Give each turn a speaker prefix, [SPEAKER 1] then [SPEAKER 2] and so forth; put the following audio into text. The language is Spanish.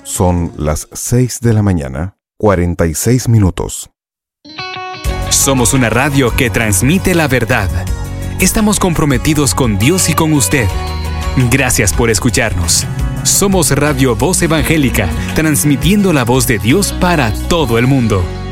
[SPEAKER 1] Son las 6 de la mañana, 46 minutos.
[SPEAKER 2] Somos una radio que transmite la verdad. Estamos comprometidos con Dios y con usted. Gracias por escucharnos. Somos Radio Voz Evangélica, transmitiendo la voz de Dios para todo el mundo.